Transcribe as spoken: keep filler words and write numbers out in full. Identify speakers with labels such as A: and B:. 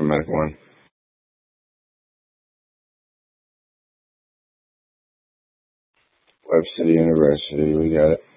A: medical one. Web City University, we got it.